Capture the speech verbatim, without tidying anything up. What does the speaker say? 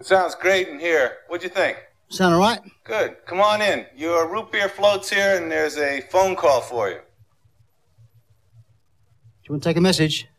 It sounds great in here. What'd you think? Sound all right? Good. Come on in. Your root beer floats here, and there's a phone call for you. Do you want to take a message?